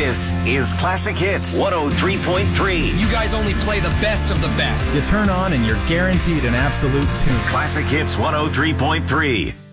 This is Classic Hits 103.3. You guys only play the best of the best. You turn on and you're guaranteed an absolute tune. Classic Hits 103.3.